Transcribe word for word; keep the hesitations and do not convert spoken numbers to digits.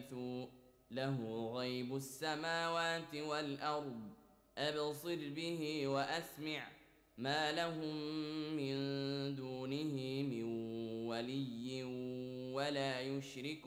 لبثوا له غيب السماوات والأرض أبصر به وأسمع ما لهم من دونه من ولي ولا يشرك